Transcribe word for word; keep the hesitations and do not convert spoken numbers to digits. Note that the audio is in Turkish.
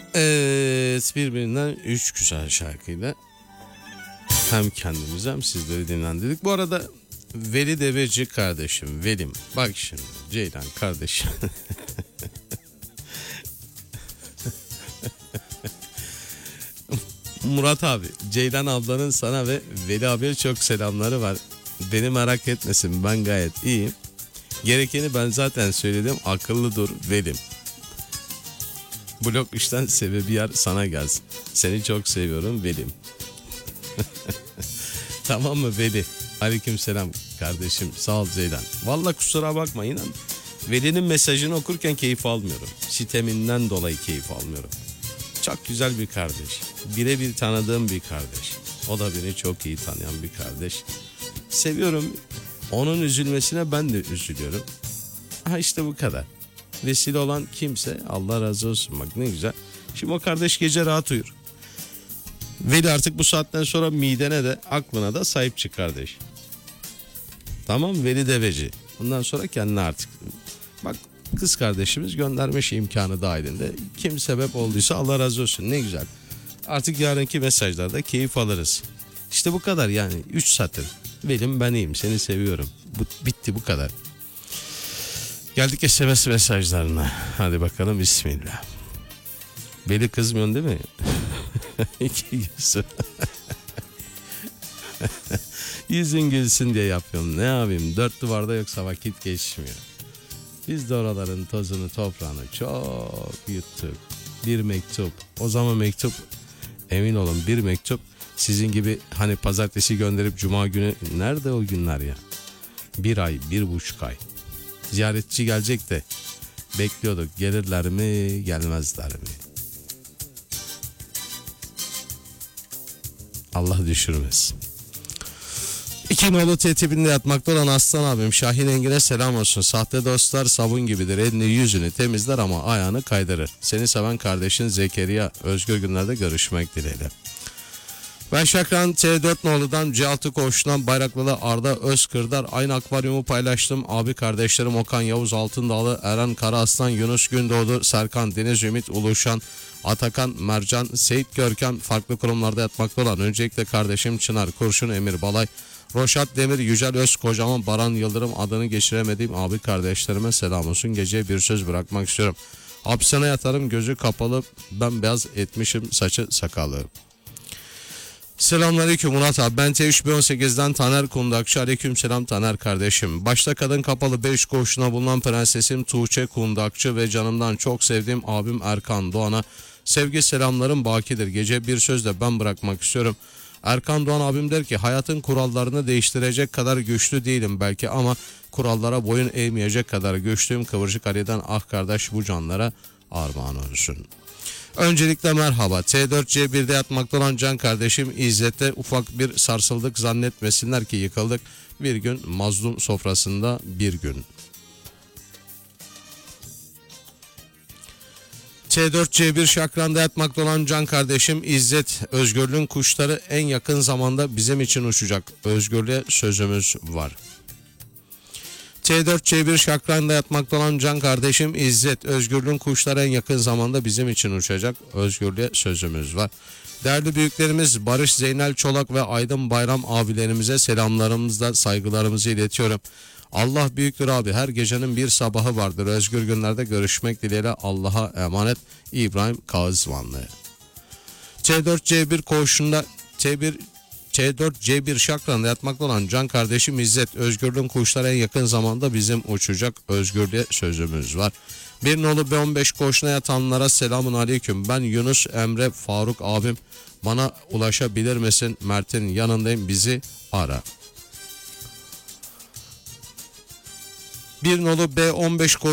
Evet, birbirinden üç güzel şarkıyla hem kendimizi hem sizleri dinlendirdik. Bu arada Veli Deveci kardeşim, Velim. Bak şimdi Ceylan kardeşim. Murat abi, Ceylan ablanın sana ve Veli abiye çok selamları var. Beni merak etmesin, ben gayet iyiyim. Gerekeni ben zaten söyledim, akıllı dur Velim. Blok işten sebebi yer sana gelsin. Seni çok seviyorum Velim. Tamam mı Veli? Aleykümselam kardeşim, sağ ol Ceylan. Vallahi kusura bakma, inan. Veli'nin mesajını okurken keyif almıyorum. Siteminden dolayı keyif almıyorum. Çok güzel bir kardeş. Birebir tanıdığım bir kardeş. O da beni çok iyi tanıyan bir kardeş. Seviyorum. Onun üzülmesine ben de üzülüyorum. Ha işte bu kadar. Vesile olan kimse Allah razı olsun, bak ne güzel. Şimdi o kardeş gece rahat uyur. Veli artık bu saatten sonra midene de aklına da sahip çık kardeş. Tamam Veli Deveci. Bundan sonra kendine artık. Bak kız kardeşimiz göndermiş imkanı dahilinde. Kim sebep olduysa Allah razı olsun, ne güzel. Artık yarınki mesajlarda keyif alırız. İşte bu kadar yani, üç satır. Velim ben iyiyim, seni seviyorum. Bu, bitti bu kadar. Geldik S M S mesajlarına. Hadi bakalım bismillah. Veli kızmıyorsun değil mi? İki yüzün. Yüzün gülsün diye yapıyorum. Ne yapayım? Dört duvarda yoksa vakit geçmiyor. Biz de oraların tozunu toprağını çok yuttuk. Bir mektup. O zaman mektup, emin olun bir mektup sizin gibi hani pazartesi gönderip cuma günü, nerede o günler ya? Bir ay, bir buçuk ay. Ziyaretçi gelecek de bekliyorduk. Gelirler mi, gelmezler mi? Allah düşürmesin. İki nolu tertibinde yatmakta olan Aslan abim Şahin Engin'e selam olsun. Sahte dostlar sabun gibidir. Elini yüzünü temizler ama ayağını kaydırır. Seni seven kardeşin Zekeriya. Özgür günlerde görüşmek dileğiyle. Ben Şakran T dört nolu'dan C altı koğuşundan Bayraklı'da Arda Özkırdar. Aynı akvaryumu paylaştım. Abi kardeşlerim Okan Yavuz Altındağlı, Eren Karaaslan, Yunus Gündoğdu, Serkan Deniz Ümit Uluşan, Atakan Mercan, Seyit Görkem, farklı kurumlarda yatmakta olan öncelikle kardeşim Çınar Kurşun, Emir Balay, Roşat Demir, Yücel Öz, kocaman Baran Yıldırım, adını geçiremediğim abi kardeşlerime selam olsun. Geceye bir söz bırakmak istiyorum. Hapishane yatarım gözü kapalı, ben beyaz etmişim saçı sakalı. Selamünaleyküm Murat abi, ben T üç B on sekiz'den Taner Kundakçı. Aleyküm selam Taner kardeşim. Başta kadın kapalı beş koğuşuna bulunan prensesim Tuğçe Kundakçı ve canımdan çok sevdiğim abim Erkan Doğan'a sevgi selamlarım bakidir. Gece bir sözle ben bırakmak istiyorum. Erkan Doğan abim der ki, hayatın kurallarını değiştirecek kadar güçlü değilim belki ama kurallara boyun eğmeyecek kadar güçlüyüm. Kıvırcık Ali'den ah kardeş bu canlara armağan olsun. Öncelikle merhaba. T dört C bir'de yatmakta olan can kardeşim İzzet'te ufak bir sarsıldık, zannetmesinler ki yıkıldık. Bir gün mazlum sofrasında bir gün. T dört C bir Şakran'da yatmakta olan can kardeşim İzzet, özgürlüğün kuşları en yakın zamanda bizim için uçacak. Özgürlüğe sözümüz var. T dört C bir Şakran'da yatmakta olan can kardeşim İzzet, özgürlüğün kuşları en yakın zamanda bizim için uçacak. Özgürlüğe sözümüz var. Değerli büyüklerimiz Barış Zeynel Çolak ve Aydın Bayram abilerimize selamlarımızla saygılarımızı iletiyorum. Allah büyüktür abi, her gecenin bir sabahı vardır. Özgür günlerde görüşmek dileğiyle, Allah'a emanet. İbrahim Kağızvanlı. T dört C bir koğuşunda T bir T dört C bir Şakran'da yatmakta olan can kardeşim İzzet, özgürlüğün kuşları en yakın zamanda bizim uçacak. Özgürlüğe sözümüz var. Bir nolu B on beş koğuşuna yatanlara selamun aleyküm. Ben Yunus Emre Faruk abim, bana ulaşabilir misin? Mert'in yanındayım, bizi ara. Bir nolu B on beş koğuşuna